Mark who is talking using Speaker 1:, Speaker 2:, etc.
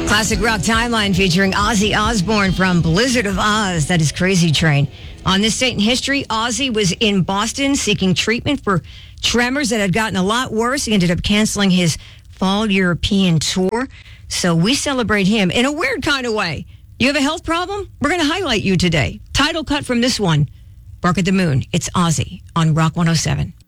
Speaker 1: Classic rock timeline featuring Ozzy Osbourne from Blizzard of Oz. That is Crazy Train. On this date in history, Ozzy was in Boston seeking treatment for tremors that had gotten a lot worse. He ended up canceling his fall European tour. So we celebrate him in a weird kind of way. You have a health problem? We're going to highlight you today. Title cut from this one, Bark at the Moon. It's Ozzy on Rock 107.